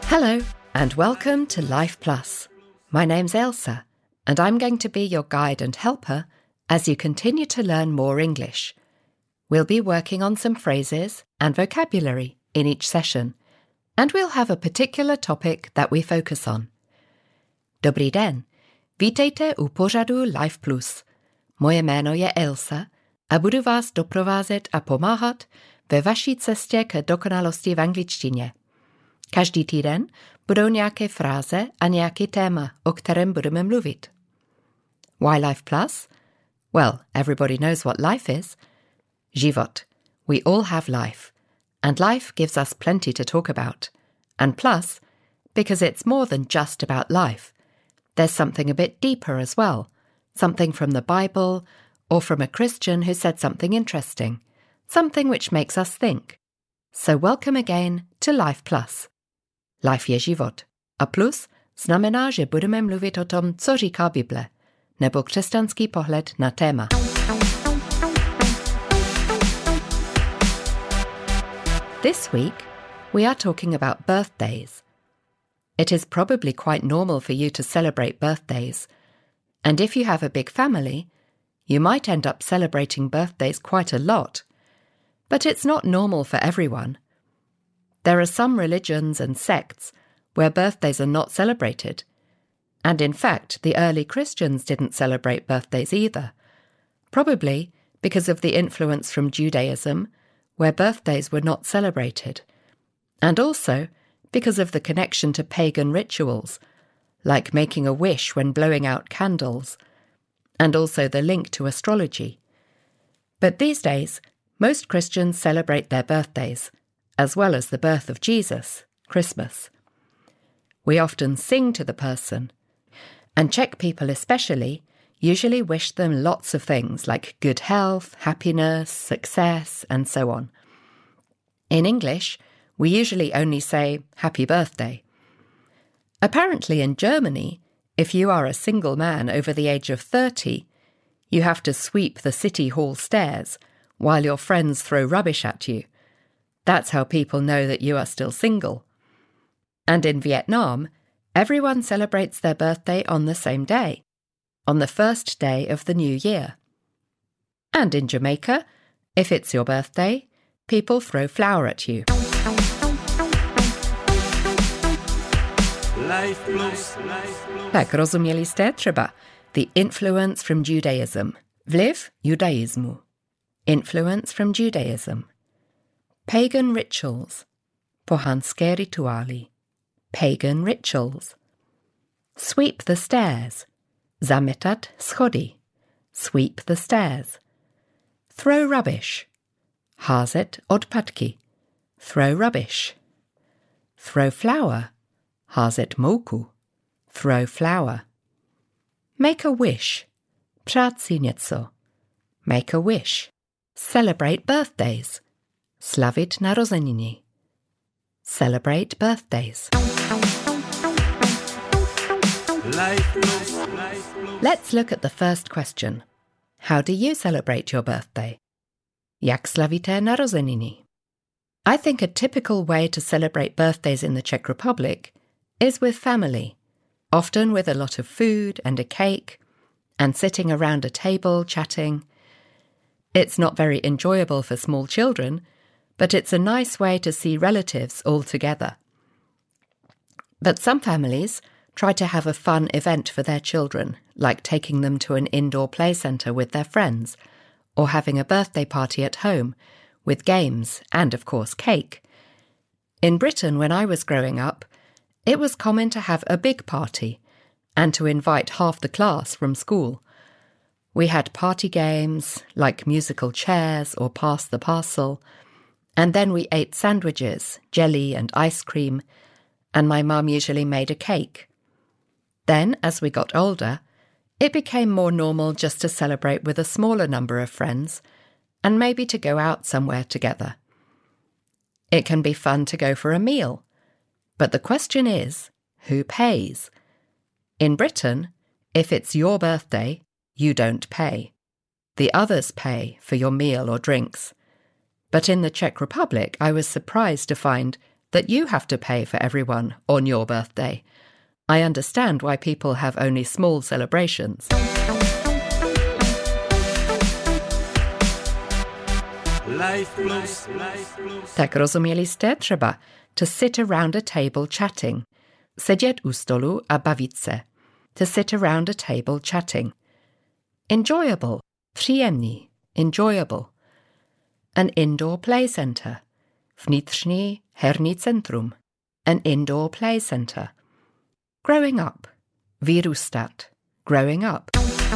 Hello, and welcome to Life Plus. My name's Elsa, and I'm going to be your guide and helper as you continue to learn more English. We'll be working on some phrases and vocabulary in each session, and we'll have a particular topic that we focus on. Dobrý den, vítejte u pořadu Life Plus. Moje jméno je Elsa a budu vás doprovázet a pomáhat ve vaší cestě k dokonalosti v angličtině. Každý týden budou nějaké fráze a nějaký téma, o kterém budeme mluvit. Why Life Plus? Well, everybody knows what life is. Život. We all have life. And life gives us plenty to talk about. And plus, because it's more than just about life. There's something a bit deeper as well. Something from the Bible, or from a Christian who said something interesting. Something which makes us think. So welcome again to Life Plus. Life je život. A plus znamená, že budeme mluvit o tom, co říká Bible, nebo křesťanský pohled na téma. This week, we are talking about birthdays. It is probably quite normal for you to celebrate birthdays, and if you have a big family, you might end up celebrating birthdays quite a lot. But it's not normal for everyone. There are some religions and sects where birthdays are not celebrated. And in fact, the early Christians didn't celebrate birthdays either. Probably because of the influence from Judaism, where birthdays were not celebrated. And also because of the connection to pagan rituals, like making a wish when blowing out candles, and also the link to astrology. But these days, most Christians celebrate their birthdays, as well as the birth of Jesus, Christmas. We often sing to the person, and Czech people especially usually wish them lots of things like good health, happiness, success, and so on. In English, we usually only say happy birthday. Apparently in Germany, if you are a single man over the age of 30, you have to sweep the city hall stairs while your friends throw rubbish at you. That's how people know that you are still single. And in Vietnam, everyone celebrates their birthday on the same day, on the first day of the new year. And in Jamaica, if it's your birthday, people throw flour at you. Life Plus. Tak rozuměli jste třeba the influence from Judaism, vliv judaismu, influence from Judaism. Pagan rituals, pohanské rituály, pagan rituals. Sweep the stairs, zametat schody, sweep the stairs. Throw rubbish, házet odpadky, throw rubbish. Throw flour, házet mouku, throw flour. Make a wish, přát si něco, make a wish. Celebrate birthdays, slavit narozeniny. Celebrate birthdays. Let's look at the first question. How do you celebrate your birthday? Jak slavíte narozeniny? I think a typical way to celebrate birthdays in the Czech Republic is with family, often with a lot of food and a cake, and sitting around a table chatting. It's not very enjoyable for small children, but it's a nice way to see relatives all together. But some families try to have a fun event for their children, like taking them to an indoor play centre with their friends, or having a birthday party at home, with games and, of course, cake. In Britain, when I was growing up, it was common to have a big party, and to invite half the class from school. We had party games, like musical chairs or pass the parcel, and then we ate sandwiches, jelly and ice cream, and my mum usually made a cake. Then, as we got older, it became more normal just to celebrate with a smaller number of friends, and maybe to go out somewhere together. It can be fun to go for a meal, but the question is, who pays? In Britain, if it's your birthday, you don't pay. The others pay for your meal or drinks. But in the Czech Republic, I was surprised to find that you have to pay for everyone on your birthday. I understand why people have only small celebrations. Tak rozumieliście? Trzeba to sit around a table chatting. Sedět u stolu a bavit se. To sit around a table chatting. Enjoyable. Příjemný. Enjoyable. An indoor play center. Vnitřní herní centrum. An indoor play center. Growing up. Vyrůstat. Growing up.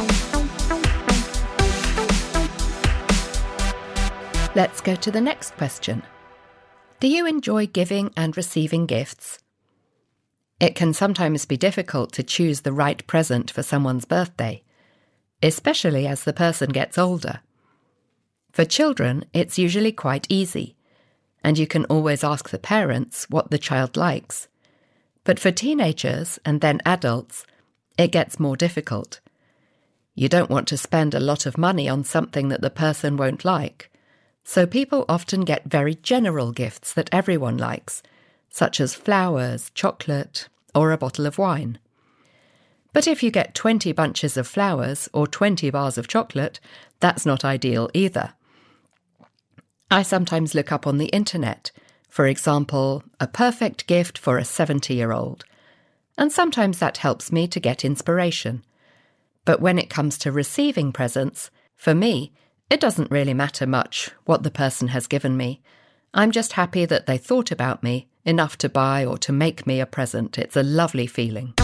Let's go to the next question. Do you enjoy giving and receiving gifts? It can sometimes be difficult to choose the right present for someone's birthday, especially as the person gets older. For children, it's usually quite easy, and you can always ask the parents what the child likes. But for teenagers and then adults, it gets more difficult. You don't want to spend a lot of money on something that the person won't like. So people often get very general gifts that everyone likes, such as flowers, chocolate, or a bottle of wine. But if you get 20 bunches of flowers or 20 bars of chocolate, that's not ideal either. I sometimes look up on the internet, for example, a perfect gift for a 70-year-old, and sometimes that helps me to get inspiration. But when it comes to receiving presents, for me, it doesn't really matter much what the person has given me. I'm just happy that they thought about me enough to buy or to make me a present. It's a lovely feeling.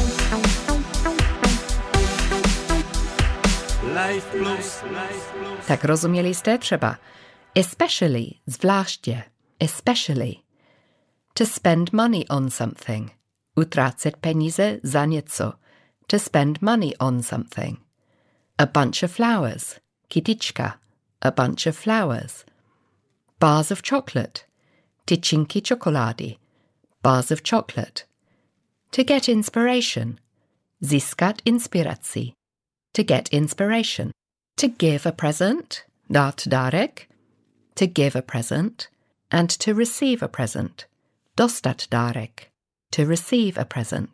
Tak rozumieliście? Trzeba. Especially, zvláště, especially. To spend money on something. Utracet peníze za něco. To spend money on something. A bunch of flowers. Kytička. A bunch of flowers. Bars of chocolate. Tyčinky čokolády. Bars of chocolate. To get inspiration. Získat inspiraci. To get inspiration. To give a present. Dát dárek. To give a present. And to receive a present. Dostat dárek. To receive a present.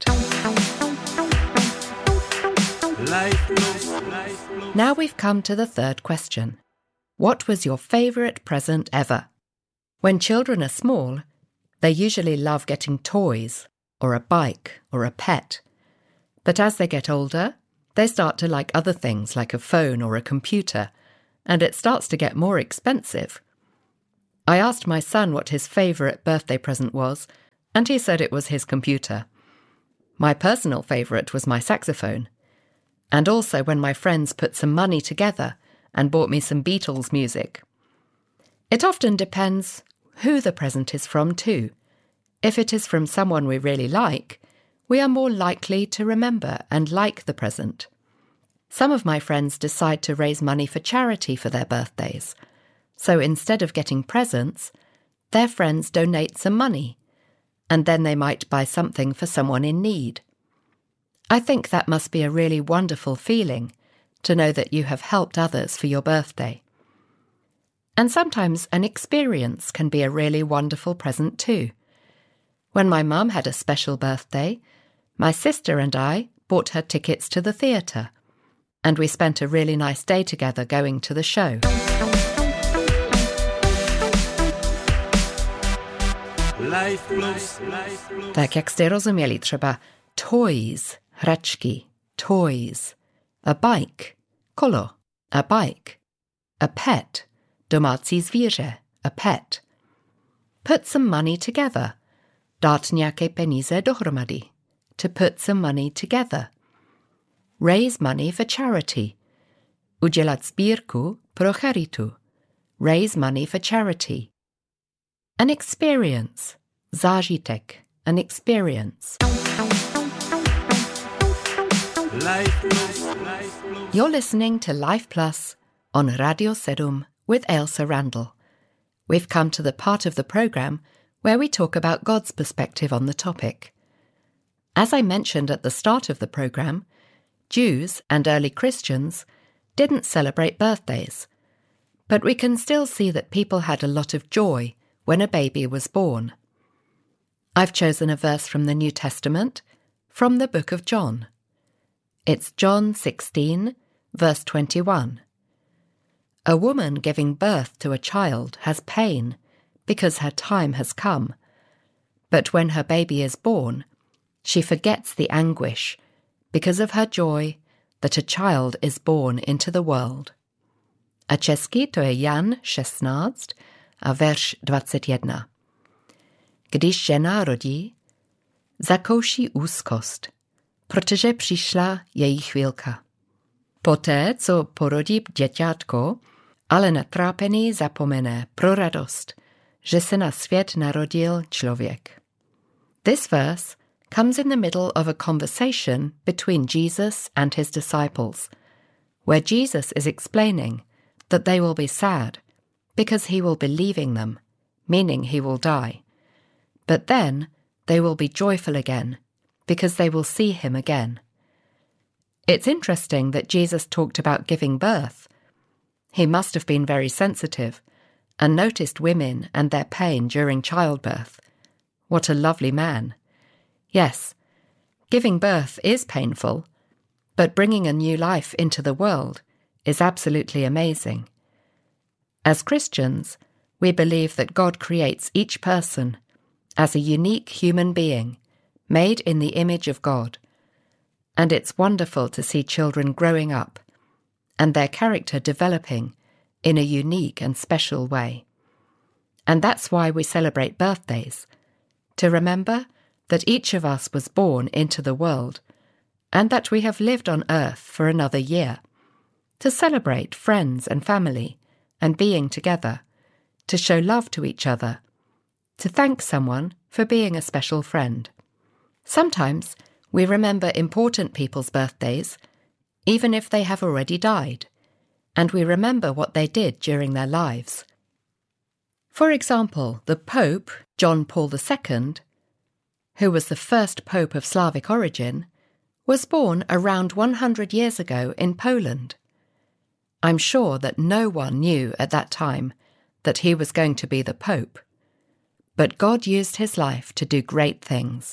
Now we've come to the third question. What was your favourite present ever? When children are small, they usually love getting toys, or a bike, or a pet. But as they get older, they start to like other things like a phone or a computer, and it starts to get more expensive. I asked my son what his favourite birthday present was, and he said it was his computer. My personal favourite was my saxophone, and also when my friends put some money together and bought me some Beatles music. It often depends who the present is from too. If it is from someone we really like, we are more likely to remember and like the present. Some of my friends decide to raise money for charity for their birthdays. So instead of getting presents, their friends donate some money, and then they might buy something for someone in need. I think that must be a really wonderful feeling, to know that you have helped others for your birthday. And sometimes an experience can be a really wonderful present too. When my mum had a special birthday, my sister and I bought her tickets to the theatre, and we spent a really nice day together going to the show. Tak jak jste rozumieli, třeba toys, hračky, toys, a bike, kolo, a bike, a pet, domácí zvíře, a pet. Put some money together, dát nějaké peníze dohromady, to put some money together. Raise money for charity, udělat sbírku pro charitu, raise money for charity. An experience, zážitek, an experience. You're listening to Life Plus on Radio 7 with Ailsa Randall. We've come to the part of the programme where we talk about God's perspective on the topic. As I mentioned at the start of the programme, Jews and early Christians didn't celebrate birthdays, but we can still see that people had a lot of joy when a baby was born. I've chosen a verse from the New Testament, from the book of John. It's John 16, verse 21. A woman giving birth to a child has pain because her time has come. But when her baby is born, she forgets the anguish because of her joy that a child is born into the world. A česky to je Jan 16 a verš 21. Když žena rodí, zakouší úzkost, protože přišla její chvílka. Poté, co porodí děťátko, ale natrápený zapomene pro radost, že se na svět narodil člověk. This verse comes in the middle of a conversation between Jesus and his disciples, where Jesus is explaining that they will be sad because he will be leaving them, meaning he will die. But then they will be joyful again because they will see him again. It's interesting that Jesus talked about giving birth. He must have been very sensitive and noticed women and their pain during childbirth. What a lovely man. Yes, giving birth is painful, but bringing a new life into the world is absolutely amazing. As Christians, we believe that God creates each person as a unique human being, made in the image of God. And it's wonderful to see children growing up and their character developing in a unique and special way. And that's why we celebrate birthdays, to remember that each of us was born into the world and that we have lived on earth for another year, to celebrate friends and family and being together, to show love to each other, to thank someone for being a special friend. Sometimes we remember important people's birthdays, even if they have already died, and we remember what they did during their lives. For example, the Pope, John Paul II, who was the first Pope of Slavic origin, was born around 100 years ago in Poland. I'm sure that no one knew at that time that he was going to be the Pope, but God used his life to do great things.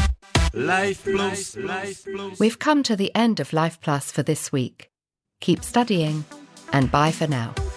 Life Plus. We've come to the end of Life Plus for this week. Keep studying, and bye for now.